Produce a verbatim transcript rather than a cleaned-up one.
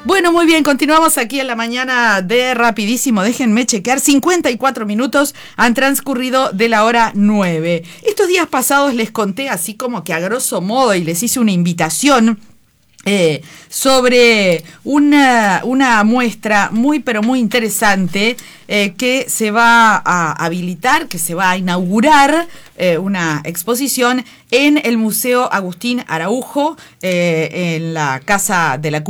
Bueno, muy bien, continuamos aquí en la mañana de Rapidísimo. Déjenme chequear, cincuenta y cuatro minutos han transcurrido de la hora nueve. Estos días pasados les conté así como que a grosso modo y les hice una invitación Eh, sobre una, una muestra muy pero muy interesante eh, que se va a habilitar, que se va a inaugurar eh, una exposición en el Museo Agustín Araujo, eh, en la Casa de la Cultura.